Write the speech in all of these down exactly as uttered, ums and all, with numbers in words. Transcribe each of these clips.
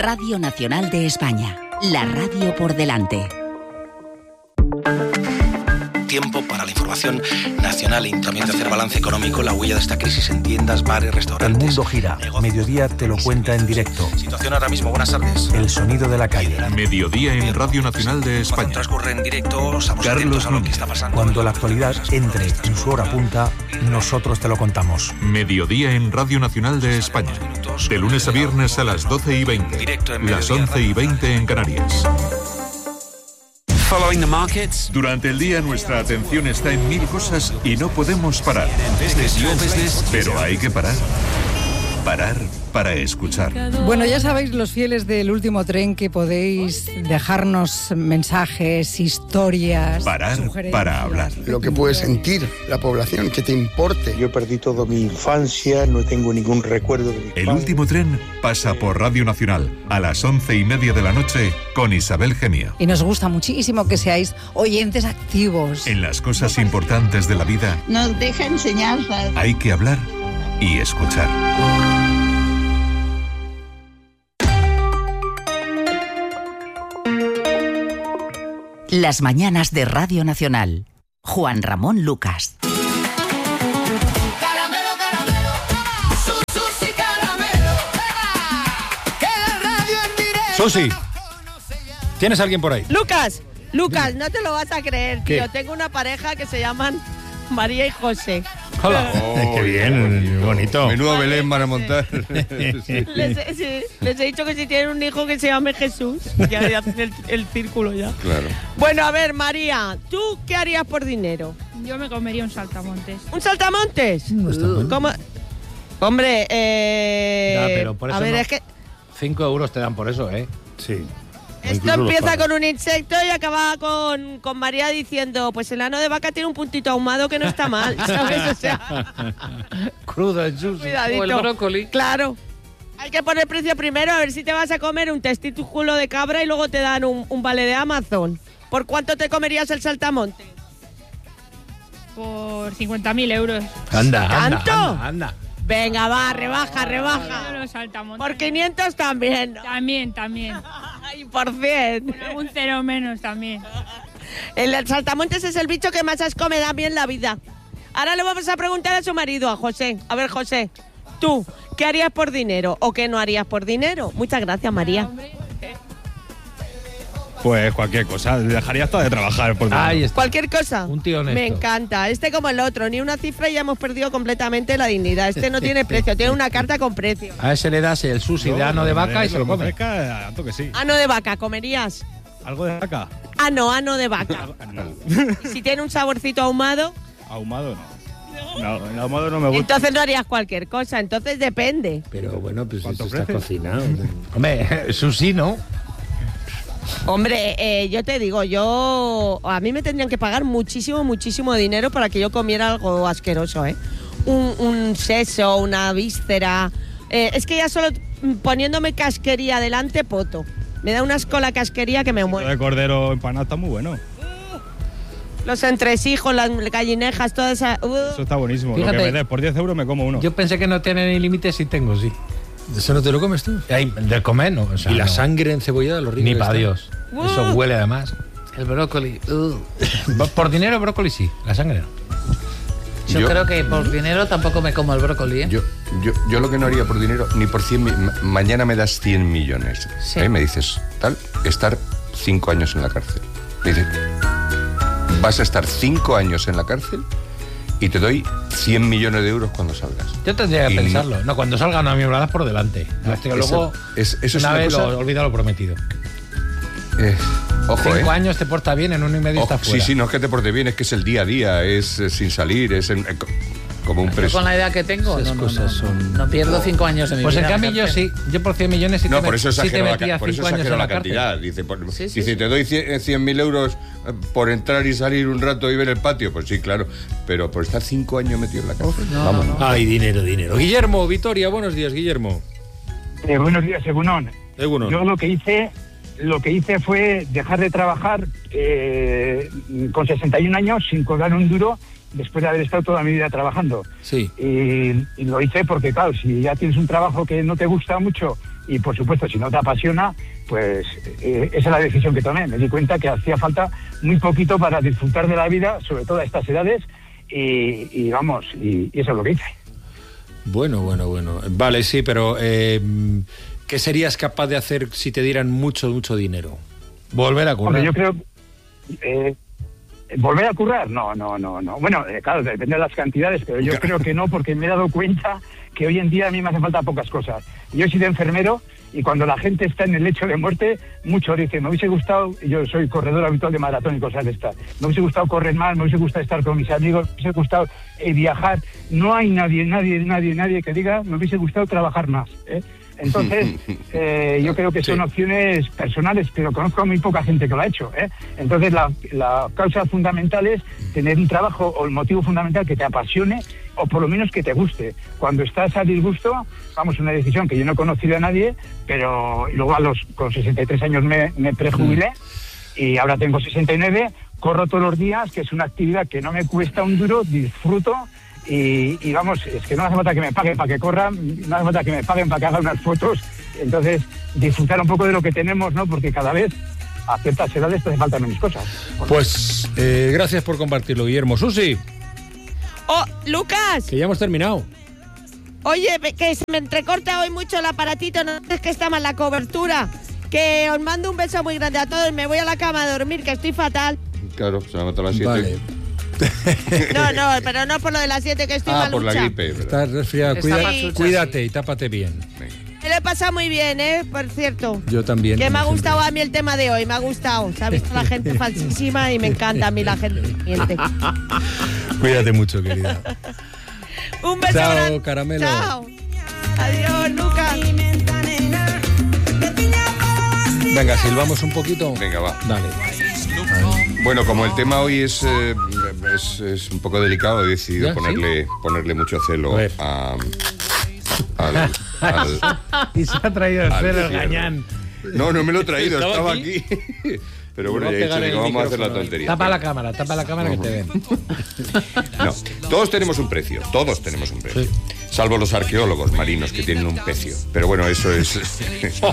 Radio Nacional de España, la radio por delante. Tiempo para la información nacional y también de hacer balance económico, la huella de esta crisis en tiendas, bares, restaurantes. El mundo gira. Negocios. Mediodía te lo cuenta en directo. Situación ahora mismo, buenas tardes. El sonido de la calle. Mediodía en Radio Nacional de España. Cuando transcurre en directo, estamos atentos a lo que está pasando. Cuando la actualidad entre en su hora punta, nosotros te lo contamos. Mediodía en Radio Nacional de España. De lunes a viernes a las doce y veinte. Las once y veinte en Canarias. Following the markets. Durante el día nuestra atención está en mil cosas y no podemos parar. Business, your business. Pero hay que parar. Parar para escuchar. Bueno, ya sabéis, los fieles del Último Tren, que podéis dejarnos mensajes, historias, parar para hablar. Lo que puede sentir la población, que te importe. Yo perdí toda mi infancia, no tengo ningún recuerdo de mi El padre. Último Tren pasa por Radio Nacional a las once y media de la noche con Isabel Gemio. Y nos gusta muchísimo que seáis oyentes activos. En las cosas importantes de la vida nos deja enseñanzas. Hay que hablar y escuchar. Las mañanas de Radio Nacional. Juan Ramón Lucas. Caramelo, caramelo, Susi caramelo. Que la radio en directo. Susi, ¿tienes a alguien por ahí? Lucas, Lucas, no te lo vas a creer, ¿Qué? tío. Tengo una pareja que se llaman María y José. Hola. Oh, qué bien, bonito. Menudo Belén van a montar. Sí. Les, he, sí, les he dicho que si tienen un hijo que se llame Jesús, ya hacen el, el círculo ya. Claro. Bueno, a ver, María, ¿tú qué harías por dinero? Yo me comería un saltamontes. ¿Un saltamontes? No está mal. ¿Cómo? Hombre, eh... Ya, pero por eso a ver, no. es que Cinco euros te dan por eso, ¿eh? Sí. esto empieza con un insecto y acaba con, con María diciendo, pues el ano de vaca tiene un puntito ahumado que no está mal, ¿sabes? O sea, Crudo el sushi. cuidadito. O el brócoli. Claro. Hay que poner precio primero, a ver si te vas a comer un testículo de cabra y luego te dan un, un vale de Amazon. ¿Por cuánto te comerías el saltamonte? Por cincuenta mil euros. Anda, anda, ¿Tanto? anda, anda. Venga, va, rebaja, rebaja. Los saltamontes. Por quinientos también, ¿no? También, también. Y por cien. Un cero menos también. El saltamontes es el bicho que más asco me da a mí en la vida. Ahora le vamos a preguntar a su marido, a José. A ver, José, tú, ¿qué harías por dinero o qué no harías por dinero? Muchas gracias, María. Pues cualquier cosa, dejaría hasta de trabajar por dinero. Ahí está. ¿Cualquier cosa? Un tío honesto. Me encanta. Este como el otro, ni una cifra y ya hemos perdido completamente la dignidad. Este no tiene precio, tiene una carta con precio. A ese le das el sushi de ano de vaca y se lo come. Vaca, tanto que sí. Ano de vaca, ¿comerías? ¿Algo de vaca? Ano, ano de vaca. No. ¿Y si tiene un saborcito ahumado? Ahumado no. No, el ahumado no me gusta. Entonces no harías cualquier cosa, entonces depende. Pero bueno, pues ¿Cuánto eso está ofreces? cocinado. Hombre, sushi, ¿no? Hombre, eh, yo te digo, yo a mí me tendrían que pagar muchísimo, muchísimo dinero para que yo comiera algo asqueroso, ¿eh? Un, un seso, una víscera. Eh, es que ya solo poniéndome casquería delante, poto. Me da una asco la casquería que me Lo muere. de cordero empanado está muy bueno. Los entresijos, las gallinejas, toda esa... Uh. Eso está buenísimo. Fíjate, Lo que me des por diez euros me como uno. Yo pensé que no tiene ni límites y tengo, sí. ¿Eso no te lo comes tú? Ay, de comer, no. O sea, y la no. sangre encebollada, lo rico Ni que para está. Dios. Uh. Eso huele además. El brócoli. uh. Por dinero, brócoli sí. La sangre no. Yo, Yo- creo que por dinero tampoco me como el brócoli, ¿eh? Yo, yo, yo lo que no haría por dinero, ni por cien mi- ma- mañana me das cien millones. Sí. ¿Eh? Me dices, tal, estar cinco años en la cárcel. Me dices, vas a estar cinco años en la cárcel y te doy cien millones de euros cuando salgas. Yo tendría que Y pensarlo. No, cuando salga no me hablarás por delante. No, Hasta que eso- luego es- eso es una una vez cosa- lo olvida lo prometido. Eh, ojo, Cinco ¿eh? años te porta bien, en uno y medio Ojo, está sí, fuera. sí, no es que te porte bien, es que es el día a día, es eh, sin salir, es en- eh, co- como un Yo preso. con la edad que tengo, Esas no, no, cosas no, no, son- no pierdo cinco años de mi Pues vida. en cambio en la yo cárcel. sí. Yo por cien millones sí No, te, por eso met- sí te exagero, metía la, por eso cinco años exagero en la la cárcel. cantidad. Dice, por- Sí, sí, dice sí. te doy cien mil euros eh, por entrar y salir un rato y ver el patio. Pues sí, claro. Pero por estar cinco años metido en la cárcel. No, Vamos. no, no. Ay, dinero, dinero. Guillermo, Vitoria, buenos días, Guillermo. Eh, buenos días, Egunon. Egunon. Yo lo que hice, lo que hice fue dejar de trabajar eh, con sesenta y un años sin cobrar un duro después de haber estado toda mi vida trabajando. Sí. Y, y lo hice porque, claro, si ya tienes un trabajo que no te gusta mucho y por supuesto, si no te apasiona, pues eh, esa es la decisión que tomé. Me di cuenta que hacía falta muy poquito para disfrutar de la vida, sobre todo a estas edades, y, y vamos, y, y eso es lo que hice. Bueno, bueno, bueno. Vale, sí, pero eh, ¿qué serías capaz de hacer si te dieran mucho, mucho dinero? Volver a currar. Hombre, yo creo... Eh, ¿Volver a currar? No, no, no, no. Bueno, eh, claro, depende de las cantidades, pero yo creo que no, porque me he dado cuenta que hoy en día a mí me hace falta pocas cosas. Yo he sido enfermero y cuando la gente está en el lecho de muerte, muchos dicen, me hubiese gustado, yo soy corredor habitual de maratón y cosas de estas, me hubiese gustado correr más, me hubiese gustado estar con mis amigos, me hubiese gustado eh, viajar. No hay nadie, nadie, nadie, nadie que diga, me hubiese gustado trabajar más, ¿eh? Entonces, eh, yo creo que son sí. opciones personales, pero conozco a muy poca gente que lo ha hecho, ¿eh? Entonces, la, la causa fundamental es tener un trabajo, o el motivo fundamental que te apasione, o por lo menos que te guste. Cuando estás a disgusto, vamos, una decisión que yo no he conocido a nadie, pero luego a los con sesenta y tres años me, me prejubilé, mm. y ahora tengo sesenta y nueve, corro todos los días, que es una actividad que no me cuesta un duro, disfruto. Y, y vamos, es que no hace falta que me paguen para que corra, no hace falta que me paguen para que haga unas fotos. Entonces, disfrutar un poco de lo que tenemos, ¿no? Porque cada vez a ciertas edades te hace falta menos cosas. Pues eh, gracias por compartirlo, Guillermo. Susi. Oh, Lucas. Que ya hemos terminado. Oye, que se me entrecorta hoy mucho el aparatito, no es que está mal la cobertura. Que os mando un beso muy grande a todos, me voy a la cama a dormir, que estoy fatal. Claro, se va a matar a las siete. Vale. No, no, pero no por lo de las siete, que estoy ah, malucha. por la gripe. ¿verdad? Estás resfriada, Cuida, sí. cuídate y tápate bien. Me lo he pasado muy bien, ¿eh? Por cierto. Yo también. Que me ha siempre. gustado a mí el tema de hoy, me ha gustado. Se ha visto la gente falsísima y me encanta a mí la gente miente. Cuídate mucho, querida. Un beso Chao, grande. caramelo. Chao. Adiós, Lucas. Venga, silbamos un poquito. Venga, va. Dale. Bueno, como el tema hoy es, eh, es, es un poco delicado, he decidido ¿Ya? ponerle, ¿Sí? ponerle mucho celo a, a, al, al... Y se ha traído el celo el cierre. gañán. No, no me lo he traído, ¿Estaba estaba aquí? aquí. Pero bueno, ya he dicho, digo, vamos a hacer la tontería. Tapa la cámara, tapa la cámara, no. que te ven. No, todos tenemos un precio, todos tenemos un precio. Sí. Salvo los arqueólogos marinos que tienen un precio. Pero bueno, eso es, eso,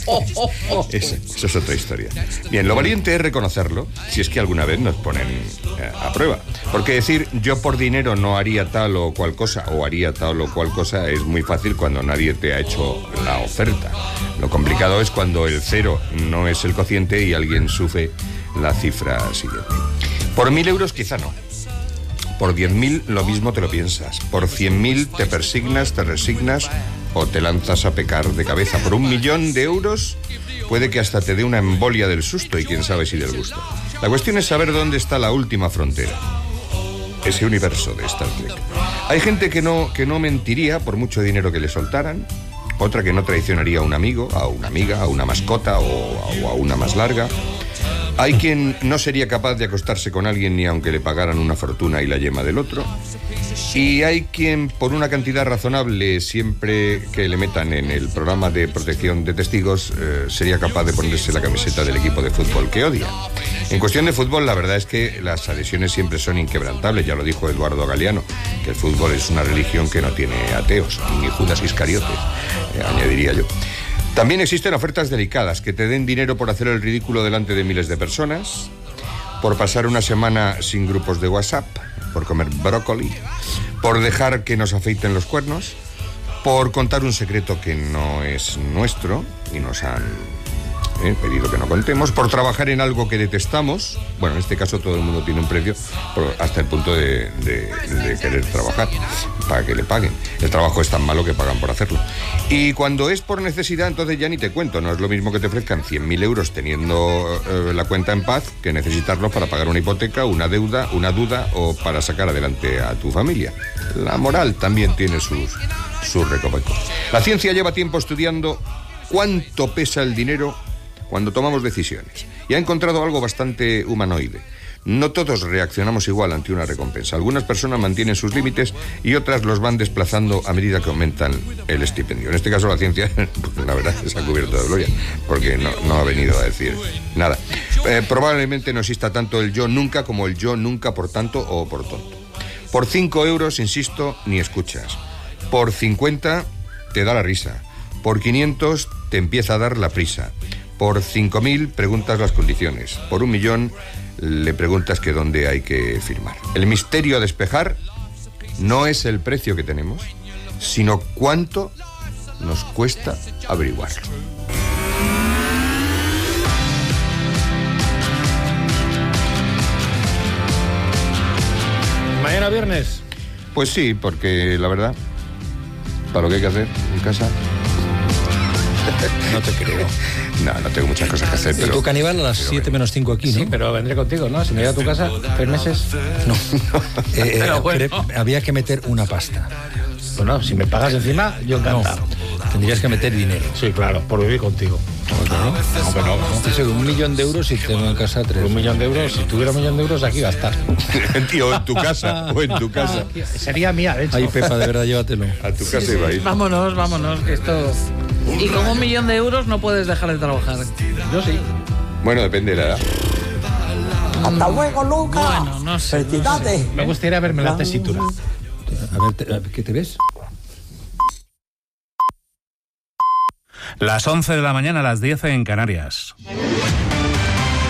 es, eso es otra historia. Bien, lo valiente es reconocerlo, si es que alguna vez nos ponen eh, a prueba. Porque decir yo por dinero no haría tal o cual cosa, o haría tal o cual cosa, es muy fácil cuando nadie te ha hecho la oferta. Lo complicado es cuando el cero no es el cociente y alguien sufre la cifra siguiente. Por mil euros quizá no. Por diez mil lo mismo te lo piensas. Por cien mil te persignas, te resignas o te lanzas a pecar de cabeza. Por un millón de euros puede que hasta te dé una embolia del susto y quién sabe si del gusto. La cuestión es saber dónde está la última frontera. Ese universo de Star Trek. Hay gente que no, que no mentiría por mucho dinero que le soltaran. Otra que no traicionaría a un amigo, a una amiga, a una mascota o a, o a una más larga. Hay quien no sería capaz de acostarse con alguien ni aunque le pagaran una fortuna y la yema del otro. Y hay quien, por una cantidad razonable, siempre que le metan en el programa de protección de testigos, eh, sería capaz de ponerse la camiseta del equipo de fútbol que odia. En cuestión de fútbol, la verdad es que las adhesiones siempre son inquebrantables. Ya lo dijo Eduardo Galeano, que el fútbol es una religión que no tiene ateos, ni Judas Iscariotes, eh, añadiría yo. También existen ofertas delicadas, que te den dinero por hacer el ridículo delante de miles de personas, por pasar una semana sin grupos de WhatsApp, por comer brócoli, por dejar que nos afeiten los cuernos, por contar un secreto que no es nuestro y nos han eh, pedido que no contemos, por trabajar en algo que detestamos. Bueno, en este caso todo el mundo tiene un precio, por, hasta el punto de, de, de querer trabajar para que le paguen. El trabajo es tan malo que pagan por hacerlo. Y cuando es por necesidad, entonces ya ni te cuento. No es lo mismo que te ofrezcan cien mil euros teniendo eh, la cuenta en paz que necesitarlos para pagar una hipoteca, una deuda, una duda o para sacar adelante a tu familia. La moral también tiene sus, sus recovecos. La ciencia lleva tiempo estudiando cuánto pesa el dinero cuando tomamos decisiones y ha encontrado algo bastante humanoide. No todos reaccionamos igual ante una recompensa. Algunas personas mantienen sus límites y otras los van desplazando a medida que aumentan el estipendio. En este caso la ciencia, la verdad, se ha cubierto de gloria, porque no, no ha venido a decir nada. Eh, probablemente no exista tanto el yo nunca como el yo nunca por tanto o por tonto. Por cinco euros, insisto, ni escuchas. Por cincuenta te da la risa. Por quinientos te empieza a dar la prisa. Por cinco mil preguntas las condiciones. Por un millón le preguntas que dónde hay que firmar. El misterio a despejar no es el precio que tenemos, sino cuánto nos cuesta averiguarlo. Mañana viernes. Pues sí, porque la verdad, para lo que hay que hacer en casa... No te creo. No, no tengo muchas cosas que hacer, pero... Tú, Caníbal, a las siete menos cinco aquí, ¿no? Sí, pero vendré contigo, ¿no? Si me voy a tu casa, tres meses. No. Eh, Pero bueno. pero había que meter una pasta. Bueno, si me pagas encima, yo encantado. No, tendrías que meter dinero. Sí, claro, por vivir contigo. No, Aunque no, no. Eso de un millón de euros y tengo en casa tres. Un millón de euros, si tuviera un millón de euros, aquí gastar. Tío, en tu casa, o en tu casa. Sería mía, de hecho. Ay, Pepa, de verdad, llévatelo. A tu casa iba a ir. Vámonos, vámonos, que esto... Y con un millón de euros no puedes dejar de trabajar. Yo sí. Bueno, depende de la edad. Hasta luego, Lucas. Bueno, no sé. Felicidades. Me gustaría verme la tesitura. A ver, te- a ver, ¿qué te ves? Las once de la mañana, las diez en Canarias.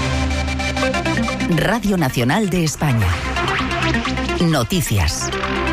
Radio Nacional de España. Noticias.